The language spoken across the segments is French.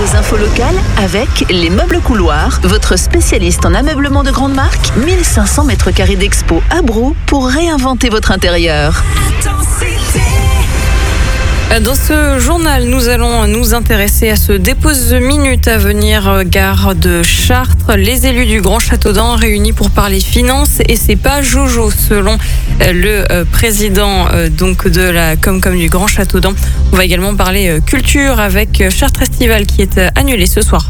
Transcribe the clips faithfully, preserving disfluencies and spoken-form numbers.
Vos infos locales avec les Meubles Couloirs, votre spécialiste en ameublement de grande marque. mille cinq cents mètres carrés d'expo à Brou pour réinventer votre intérieur. Dans ce journal, nous allons nous intéresser à ce dépose minute à venir gare de Chartres. Les élus du Grand Châteaudun réunis pour parler finances et c'est pas Jojo selon le président donc de la Comcom du Grand Châteaudun. On va également parler culture avec Chartres Estival qui est annulé ce soir.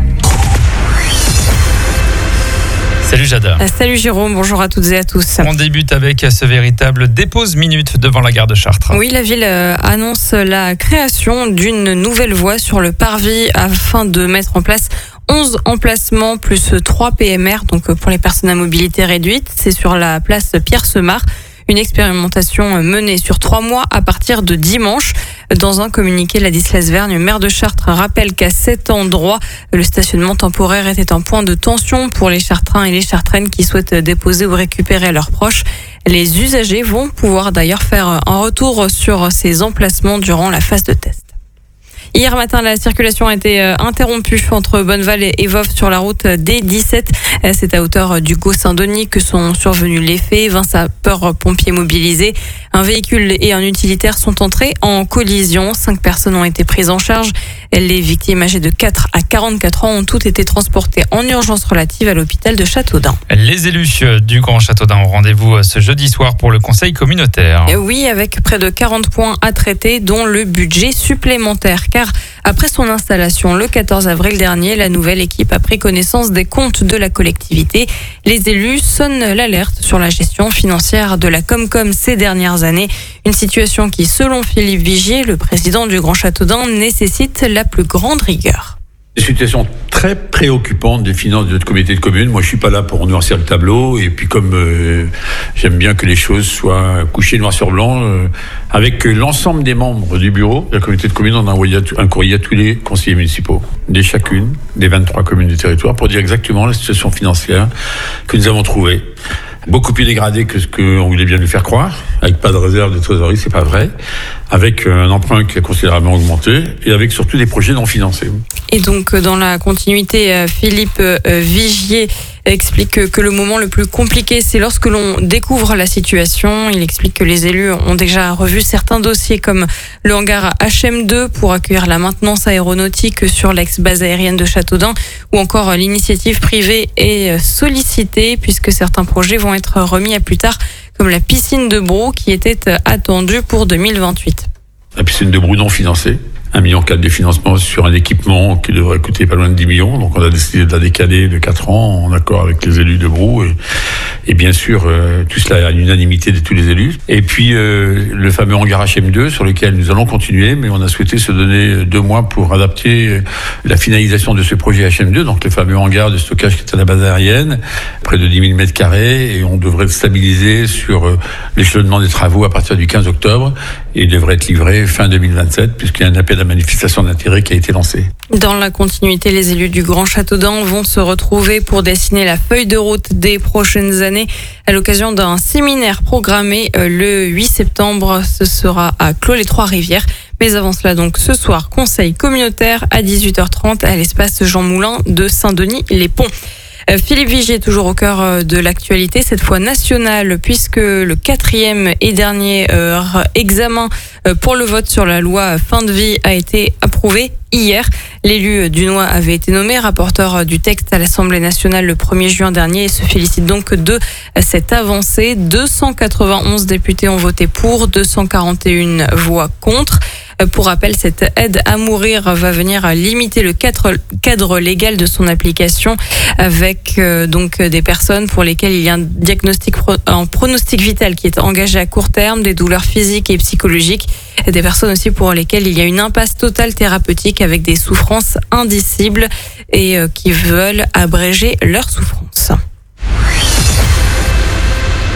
Salut Jada. Salut Jérôme, bonjour à toutes et à tous. On débute avec ce véritable dépose minute devant la gare de Chartres. Oui, la ville annonce la création d'une nouvelle voie sur le parvis afin de mettre en place onze emplacements plus trois P M R, donc pour les personnes à mobilité réduite. C'est sur la place Pierre-Semard. Une expérimentation menée sur trois mois à partir de dimanche. Dans un communiqué, Ladislas Vergne, maire de Chartres, rappelle qu'à cet endroit, le stationnement temporaire était un point de tension pour les Chartrains et les Chartraines qui souhaitent déposer ou récupérer leurs proches. Les usagers vont pouvoir d'ailleurs faire un retour sur ces emplacements durant la phase de test. Hier matin, la circulation a été interrompue entre Bonneval et Voves sur la route D dix-sept. C'est à hauteur du Gau-Saint-Denis que sont survenus les faits. vingt sapeurs-pompiers mobilisés. Un véhicule et un utilitaire sont entrés en collision. Cinq personnes ont été prises en charge. Les victimes âgées de quatre à quarante-quatre ans ont toutes été transportées en urgence relative à l'hôpital de Châteaudun. Les élus du Grand Châteaudun ont rendez-vous ce jeudi soir pour le conseil communautaire. Oui, avec près de quarante points à traiter, dont le budget supplémentaire. Car après son installation le quatorze avril dernier, la nouvelle équipe a pris connaissance des comptes de la collectivité. Les élus sonnent l'alerte sur la gestion financière de la Comcom ces dernières années. Une situation qui, selon Philippe Vigier, le président du Grand Châteaudun, nécessite la plus grande rigueur. Une situation très préoccupante des finances de notre communauté de communes. Moi, je suis pas là pour noircir le tableau. Et puis, comme euh, j'aime bien que les choses soient couchées noir sur blanc, euh, avec l'ensemble des membres du bureau de la communauté de communes, on a envoyé un courrier à tous les conseillers municipaux, des chacune des vingt-trois communes du territoire, pour dire exactement la situation financière que nous avons trouvée. Beaucoup plus dégradé que ce qu'on voulait bien nous faire croire, avec pas de réserve de trésorerie, c'est pas vrai, avec un emprunt qui a considérablement augmenté et avec surtout des projets non financés. Et donc, dans la continuité, Philippe Vigier explique que le moment le plus compliqué, c'est lorsque l'on découvre la situation. Il explique que les élus ont déjà revu certains dossiers comme le hangar H M deux pour accueillir la maintenance aéronautique sur l'ex-base aérienne de Châteaudun ou encore l'initiative privée est sollicitée puisque certains projets vont être remis à plus tard comme la piscine de Brou qui était attendue pour deux mille vingt-huit. La piscine de Brou non financée. un virgule quatre million de financement sur un équipement qui devrait coûter pas loin de dix millions. Donc on a décidé de la décaler de quatre ans en accord avec les élus de Brou. Et, et bien sûr, euh, tout cela à l'unanimité de tous les élus. Et puis euh, le fameux hangar H M deux sur lequel nous allons continuer, mais on a souhaité se donner deux mois pour adapter la finalisation de ce projet H M deux, donc le fameux hangar de stockage qui est à la base aérienne, près de dix mille mètres carrés. Et on devrait stabiliser sur euh, l'échelonnement des travaux à partir du quinze octobre. Et il devrait être livré fin deux mille vingt-sept, puisqu'il y a un appel à manifestation d'intérêt qui a été lancé. Dans la continuité, les élus du Grand Châteaudun vont se retrouver pour dessiner la feuille de route des prochaines années à l'occasion d'un séminaire programmé le huit septembre. Ce sera à Clos-les-Trois-Rivières. Mais avant cela, donc, ce soir, conseil communautaire à dix-huit heures trente à l'espace Jean Moulin de Saint-Denis-les-Ponts. Philippe Vigier est toujours au cœur de l'actualité, cette fois nationale, puisque le quatrième et dernier euh, examen pour le vote sur la loi fin de vie a été approuvé hier. L'élu dunois avait été nommé rapporteur du texte à l'Assemblée nationale le premier juin dernier et se félicite donc de cette avancée. deux cent quatre-vingt-onze députés ont voté pour, deux cent quarante et une voix contre. Pour rappel, cette aide à mourir va venir limiter le cadre légal de son application avec euh, donc des personnes pour lesquelles il y a un diagnostic, un pronostic vital qui est engagé à court terme, des douleurs physiques et psychologiques, et des personnes aussi pour lesquelles il y a une impasse totale thérapeutique avec des souffrances indicibles et euh, qui veulent abréger leurs souffrances.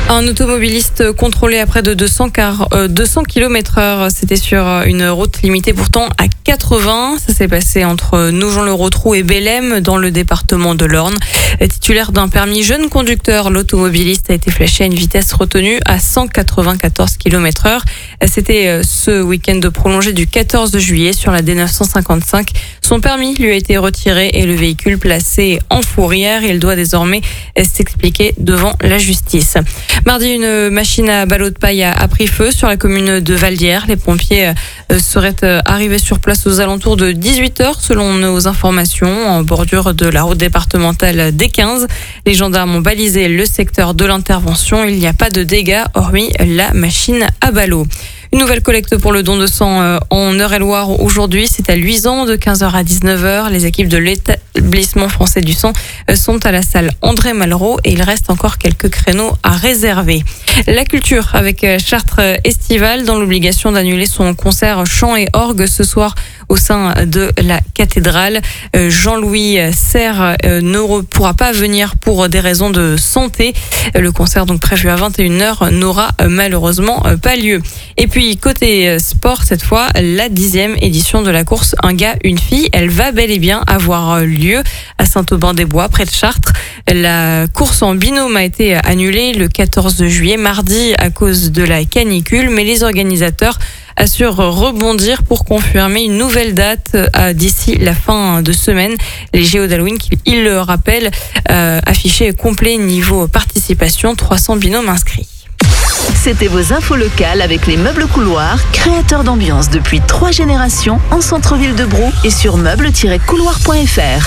Un automobiliste contrôlé à près de deux cents kilomètres heure. C'était sur une route limitée pourtant à quatre-vingts. Ça s'est passé entre Nogent-le-Rotrou et Bellem dans le département de l'Orne. Titulaire d'un permis jeune conducteur, l'automobiliste a été flashé à une vitesse retenue à cent quatre-vingt-quatorze kilomètres heure. C'était ce week-end prolongé du quatorze juillet sur la D neuf cent cinquante-cinq. Son permis lui a été retiré et le véhicule placé en fourrière. Il doit désormais s'expliquer devant la justice. Mardi, une machine à ballots de paille a pris feu sur la commune de Valdières. Les pompiers seraient arrivés sur place aux alentours de dix-huit heures selon nos informations, en bordure de la route départementale D quinze. Les gendarmes ont balisé le secteur de l'intervention. Il n'y a pas de dégâts hormis la machine à ballots. Une nouvelle collecte pour le don de sang en Eure-et-Loire aujourd'hui. C'est à Luisan de quinze heures à dix-neuf heures. Les équipes de l'établissement français du sang sont à la salle André Malraux et il reste encore quelques créneaux à réserver. La culture avec Chartres Estival dans l'obligation d'annuler son concert chant et orgue ce soir au sein de la cathédrale. Jean-Louis Serre ne pourra pas venir pour des raisons de santé. Le concert donc prévu à vingt et une heures n'aura malheureusement pas lieu. Et puis côté sport, cette fois, la dixième édition de la course Un gars, une fille, elle va bel et bien avoir lieu à Saint-Aubin-des-Bois, près de Chartres. La course en binôme a été annulée le quatorze juillet, mardi, à cause de la canicule, mais les organisateurs assurent rebondir pour confirmer une nouvelle date euh, d'ici la fin de semaine. Les J O d'Halloween, ils le rappellent, euh, affiché complet niveau participation, trois cents binômes inscrits. C'était vos infos locales avec les meubles couloirs, créateurs d'ambiance depuis trois générations en centre-ville de Brou et sur meubles tiret couloir point f r.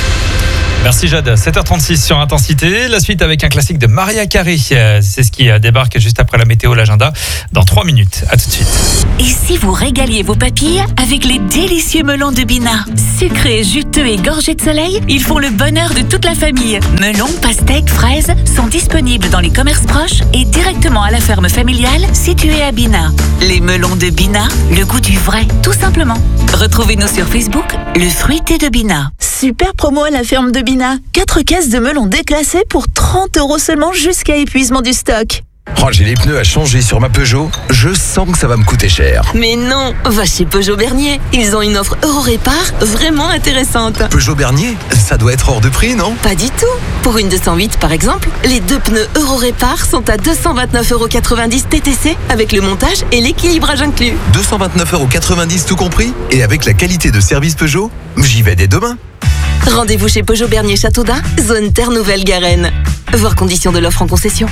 Merci Jade. sept heures trente-six sur Intensité. La suite avec un classique de Maria Carey. C'est ce qui débarque juste après la météo, l'agenda, dans trois minutes. À tout de suite. Et si vous régaliez vos papilles avec les délicieux melons de Bina? Sucrés, juteux et gorgés de soleil, ils font le bonheur de toute la famille. Melons, pastèques, fraises sont disponibles dans les commerces proches et directement à la ferme familiale située à Bina. Les melons de Bina, le goût du vrai, tout simplement. Retrouvez-nous sur Facebook, le fruité de Bina. Super promo à la ferme de Bina. quatre caisses de melons déclassés pour trente euros seulement jusqu'à épuisement du stock. Oh, j'ai les pneus à changer sur ma Peugeot. Je sens que ça va me coûter cher. Mais non, va chez Peugeot Bernier. Ils ont une offre Euro-Répar vraiment intéressante. Peugeot Bernier, ça doit être hors de prix, non? Pas du tout. Pour une deux cent huit, par exemple, les deux pneus Euro-Répar sont à deux cent vingt-neuf euros quatre-vingt-dix T T C avec le montage et l'équilibrage inclus. deux cent vingt-neuf euros quatre-vingt-dix tout compris? Et avec la qualité de service Peugeot, j'y vais dès demain. Rendez-vous chez Peugeot Bernier Châteaudun, zone Terre Nouvelle-Garenne. Voir conditions de l'offre en concession.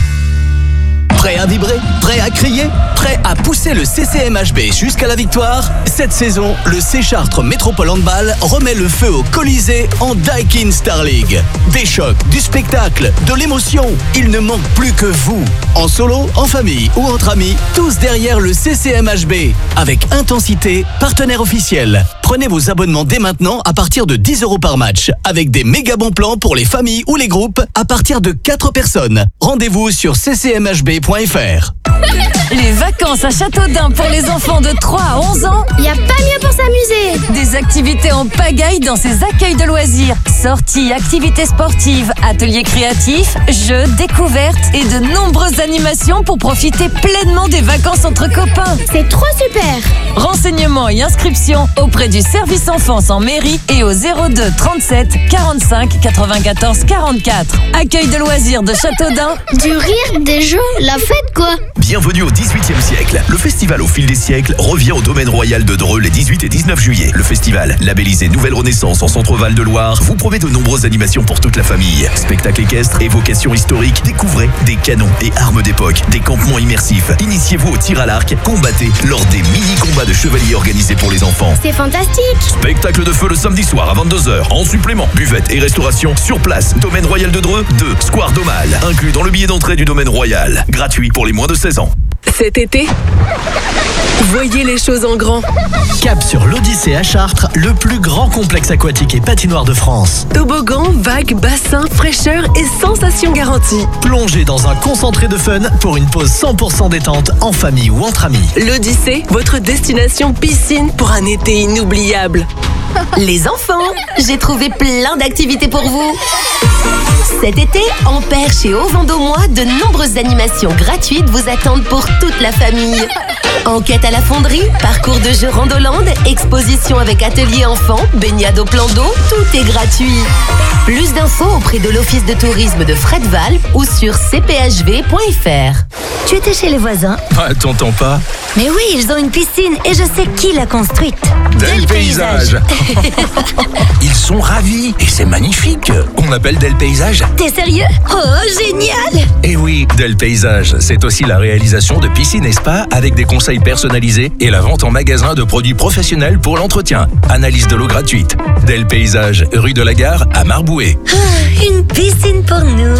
Prêt à vibrer? Prêt à crier? Prêt à pousser le C C M H B jusqu'à la victoire? Cette saison, le C Chartres Métropole Handball remet le feu au Colisée en Daikin Star League. Des chocs, du spectacle, de l'émotion. Il ne manque plus que vous. En solo, en famille ou entre amis, tous derrière le C C M H B. Avec Intensité, partenaire officiel. Prenez vos abonnements dès maintenant à partir de dix euros par match. Avec des méga bons plans pour les familles ou les groupes à partir de quatre personnes. Rendez-vous sur c c m h b point f r. Les vacances à Châteaudun pour les enfants de trois à onze ans. Y a pas mieux pour s'amuser. Des activités en pagaille dans ces accueils de loisirs. Sorties, activités sportives, ateliers créatifs, jeux, découvertes et de nombreuses animations pour profiter pleinement des vacances entre copains. C'est trop super. Renseignements et inscriptions auprès du service enfance en mairie et au zéro deux trente-sept quarante-cinq quatre-vingt-quatorze quarante-quatre. Accueil de loisirs de Châteaudun. Du rire, des jeux, la fête quoi. Bienvenue au dix-huitième siècle. Le festival au fil des siècles revient au domaine royal de Dreux les dix-huit et dix-neuf juillet. Le festival, labellisé Nouvelle Renaissance en Centre-Val de Loire, vous promet de nombreuses animations pour toute la famille. Spectacles équestres, évocations historiques, découvrez des canons et armes d'époque, des campements immersifs. Initiez-vous au tir à l'arc, combattez lors des mini-combats de chevaliers organisés pour les enfants. C'est fantastique. Spectacle de feu le samedi soir à vingt-deux heures. En supplément, buvette et restauration sur place. Domaine royal de Dreux, deux, Square Domal. Inclus dans le billet d'entrée du domaine royal. Gratuit pour les moins de seize ans. Cet été, voyez les choses en grand. Cap sur l'Odyssée à Chartres, le plus grand complexe aquatique et patinoire de France. Toboggan, vagues, bassins, fraîcheur et sensations garanties. Plongez dans un concentré de fun pour une pause cent pour cent détente en famille ou entre amis. L'Odyssée, votre destination piscine pour un été inoubliable. Les enfants, j'ai trouvé plein d'activités pour vous. Cet été, en Perche et au Vendômois, de nombreuses animations gratuites vous attendent pour toute la famille. Enquête à la fonderie, parcours de jeux Randoland, exposition avec atelier enfants, baignade au plan d'eau, tout est gratuit. Plus d'infos auprès de l'Office de tourisme de Fredval ou sur c p h v point f r. Tu étais chez les voisins? Ah, t'entends pas? Mais oui, ils ont une piscine et je sais qui l'a construite. Del Paysage. Ils sont ravis et c'est magnifique. On appelle Del Paysage. T'es sérieux? Oh, génial! Et oui, Del Paysage, c'est aussi la réalisation de piscines et spas avec des conseils personnalisés et la vente en magasin de produits professionnels pour l'entretien. Analyse de l'eau gratuite. Del Paysage, rue de la Gare à Marboué. Ah, une piscine pour nous.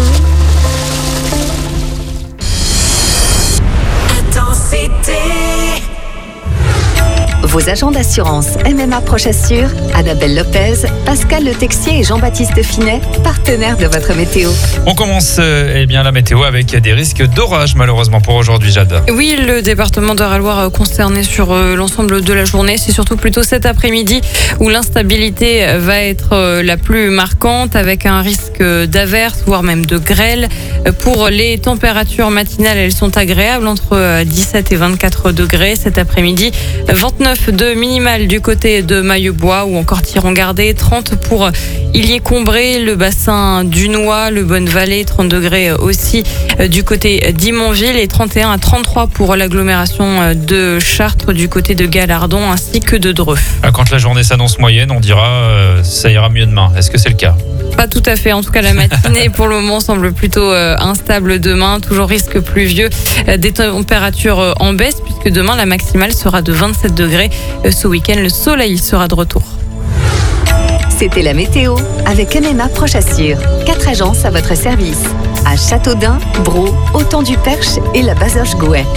Vos agents d'assurance M M A Proche Assure, Annabelle Lopez, Pascal Le Texier et Jean-Baptiste Finet, partenaires de votre météo. On commence euh, eh bien, la météo avec des risques d'orage malheureusement pour aujourd'hui, Jade. Oui, le département d'Eure-et-Loir concerné sur euh, l'ensemble de la journée. C'est surtout plutôt cet après-midi où l'instabilité va être euh, la plus marquante avec un risque d'averse, voire même de grêle. Pour les températures matinales, elles sont agréables entre dix-sept et vingt-quatre degrés cet après-midi. vingt-neuf de minimal du côté de Maillebois ou encore Tiron-Gardé, trente pour Illier-Combré, le bassin du Noix, le Bonne-Vallée, trente degrés aussi du côté d'Imonville et trente et un à trente-trois pour l'agglomération de Chartres du côté de Gallardon ainsi que de Dreux. Quand la journée s'annonce moyenne, on dira euh, ça ira mieux demain. Est-ce que c'est le cas? Pas tout à fait. En tout cas, la matinée pour le moment semble plutôt euh, instable demain. Toujours risque pluvieux. Euh, des températures euh, en baisse puisque demain la maximale sera de vingt-sept degrés. Euh, ce week-end, le soleil sera de retour. C'était la météo avec M M A Proche Assure. Quatre agences à votre service. À Châteaudun, Braux, Autant-du-Perche et la Bazoche-Gouet.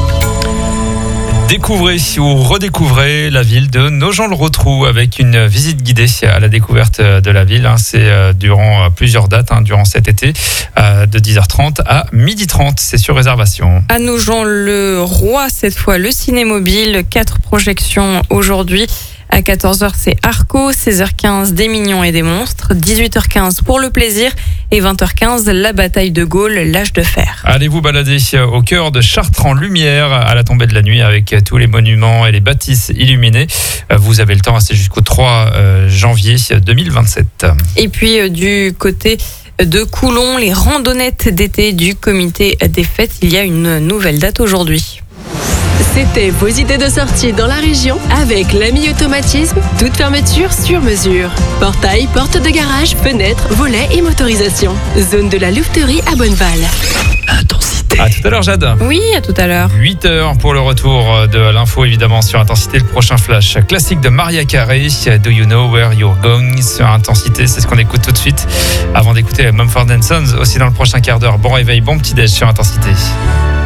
Découvrez ou redécouvrez la ville de Nogent-le-Rotrou avec une visite guidée à la découverte de la ville. C'est durant plusieurs dates, durant cet été, de dix heures trente à midi trente. C'est sur réservation. À Nogent-le-Roi, cette fois, le ciné-mobile. Quatre projections aujourd'hui. À quatorze heures, c'est Arco, seize heures quinze, Des Mignons et des Monstres, dix-huit heures quinze pour le plaisir et vingt heures quinze, La Bataille de Gaulle, l'âge de fer. Allez vous balader au cœur de Chartres en lumière à la tombée de la nuit avec tous les monuments et les bâtisses illuminées. Vous avez le temps, c'est jusqu'au trois janvier deux mille vingt-sept. Et puis du côté de Coulon, les randonnettes d'été du comité des fêtes, il y a une nouvelle date aujourd'hui. C'était vos idées de sortie dans la région avec l'Ami Automatisme, toute fermeture sur mesure. Portail, porte de garage, fenêtres, volets et motorisation. Zone de la louveterie à Bonneval. Intensité. À tout à l'heure, Jade. Oui, à tout à l'heure. huit heures pour le retour de l'info, évidemment, sur Intensité. Le prochain flash classique de Mariah Carey, Do You Know Where You're Going, sur Intensité. C'est ce qu'on écoute tout de suite avant d'écouter Mumford and Sons aussi dans le prochain quart d'heure. Bon réveil, bon petit déj sur Intensité.